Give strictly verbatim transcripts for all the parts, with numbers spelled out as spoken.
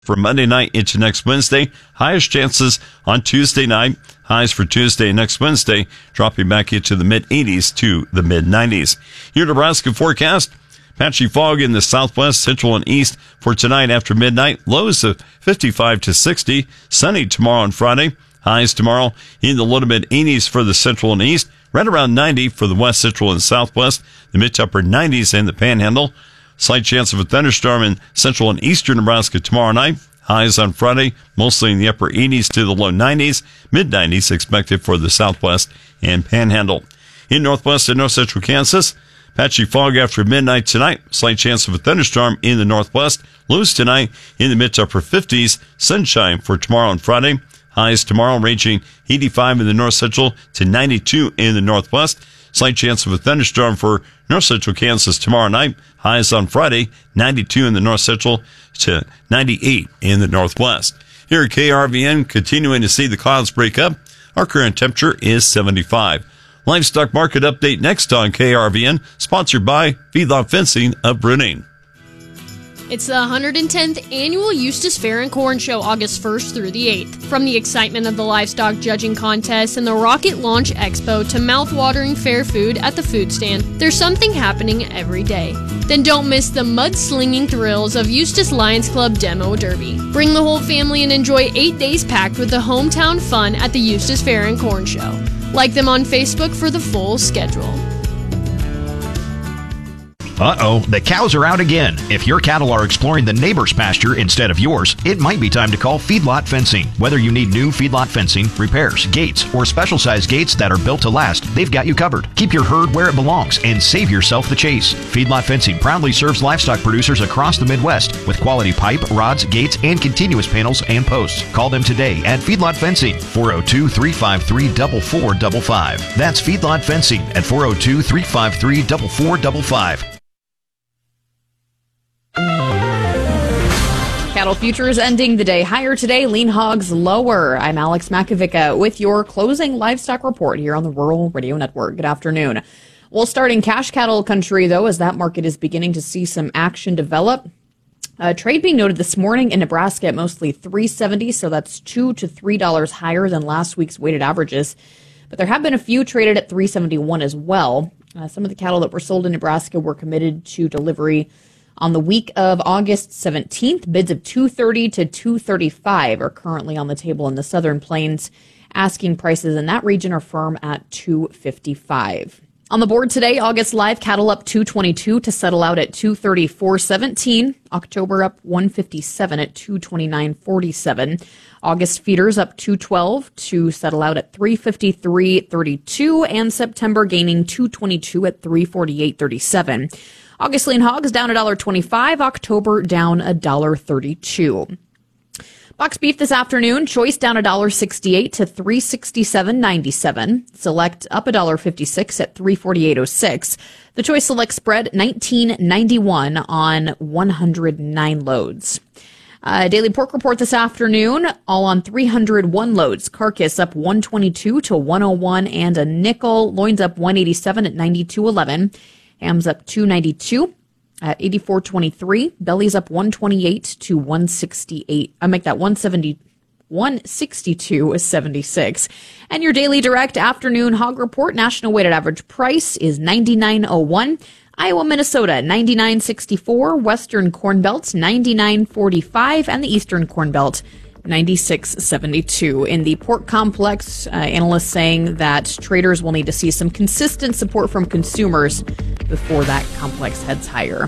For Monday night into next Wednesday, highest chances on Tuesday night. Highs for Tuesday and next Wednesday dropping back into the mid eighties to the mid nineties. Your Nebraska forecast. Patchy fog in the southwest, central, and east for tonight after midnight. Lows of fifty-five to sixty. Sunny tomorrow and Friday. Highs tomorrow in the low to mid eighties for the central and east. Right around ninety for the west, central, and southwest. The mid to upper nineties in the panhandle. Slight chance of a thunderstorm in central and eastern Nebraska tomorrow night. Highs on Friday, mostly in the upper eighties to the low nineties. mid nineties expected for the southwest and panhandle. In northwest and north central Kansas, patchy fog after midnight tonight. Slight chance of a thunderstorm in the northwest. Lows tonight in the mid to upper fifties. Sunshine for tomorrow and Friday. Highs tomorrow ranging eighty-five in the north central to ninety-two in the northwest. Slight chance of a thunderstorm for north central Kansas tomorrow night. Highs on Friday, ninety-two in the north central to ninety-eight in the northwest. Here at K R V N, continuing to see the clouds break up. Our current temperature is seventy-five. Livestock market update next on K R V N, sponsored by Feedlot Fencing of Bruning. It's the one hundred tenth Annual Eustis Fair and Corn Show, August first through the eighth. From the excitement of the livestock judging contest and the Rocket Launch Expo to mouth-watering fair food at the food stand, there's something happening every day. Then don't miss the mud-slinging thrills of Eustis Lions Club Demo Derby. Bring the whole family and enjoy eight days packed with the hometown fun at the Eustis Fair and Corn Show. Like them on Facebook for the full schedule. Uh-oh, the cows are out again. If your cattle are exploring the neighbor's pasture instead of yours, it might be time to call Feedlot Fencing. Whether you need new feedlot fencing, repairs, gates, or special-sized gates that are built to last, they've got you covered. Keep your herd where it belongs and save yourself the chase. Feedlot Fencing proudly serves livestock producers across the Midwest with quality pipe, rods, gates, and continuous panels and posts. Call them today at Feedlot Fencing, four oh two, three five three, four four five five. That's Feedlot Fencing at four oh two, three five three, four four five five. Cattle futures ending the day higher today, lean hogs lower. I'm Alex Makovica with your closing livestock report here on the Rural Radio Network. Good afternoon. We'll start in cash cattle country, though, as that market is beginning to see some action develop. Uh, trade being noted this morning in Nebraska at mostly three seventy, so that's two to three dollars higher than last week's weighted averages. But there have been a few traded at three seventy-one as well. Uh, some of the cattle that were sold in Nebraska were committed to delivery on the week of August seventeenth. Bids of two thirty to two thirty-five are currently on the table in the Southern Plains. Asking prices in that region are firm at two fifty-five. On the board today, August live cattle up two twenty-two to settle out at two thirty-four seventeen. October up one fifty-seven at two twenty-nine forty-seven. August feeders up two twelve to settle out at three fifty-three thirty-two. And September gaining two twenty-two at three forty-eight thirty-seven. August lean hogs down one dollar twenty-five. October down one dollar thirty-two. Box beef this afternoon, choice down one dollar sixty-eight to three sixty-seven ninety-seven. Select up one dollar fifty-six at three forty-eight oh six. The choice select spread nineteen ninety-one on one hundred nine loads. Uh, daily pork report this afternoon, all on three hundred one loads. Carcass up one twenty-two to one oh one and a nickel. Loins up one eighty-seven at ninety-two eleven. Hams up two ninety-two at eighty-four twenty-three. Bellies up one twenty-eight to one sixty-eight. I make that one seventy, one sixty-two seventy-six. And your daily direct afternoon hog report, national weighted average price is ninety-nine oh one. Iowa, Minnesota, ninety-nine sixty-four. Western Corn Belt, ninety-nine forty-five. And the Eastern Corn Belt, ninety-six seventy-two. In the pork complex, uh, analysts saying that traders will need to see some consistent support from consumers before that complex heads higher.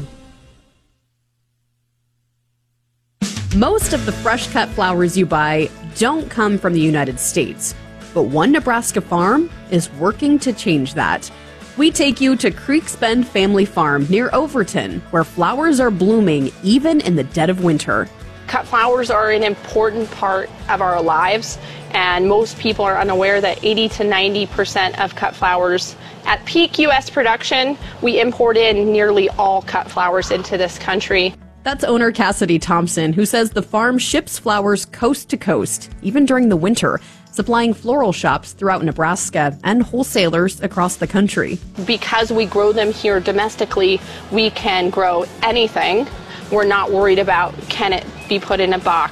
Most of the fresh cut flowers you buy don't come from the United States, but one Nebraska farm is working to change that. We take you to Creeks Bend Family Farm near Overton, where flowers are blooming even in the dead of winter. Cut flowers are an important part of our lives, and most people are unaware that eighty to ninety percent of cut flowers at peak U S production, we import in nearly all cut flowers into this country. That's owner Cassidy Thompson, who says the farm ships flowers coast to coast, even during the winter, supplying floral shops throughout Nebraska and wholesalers across the country. Because we grow them here domestically, we can grow anything. We're not worried about can it be put in a box.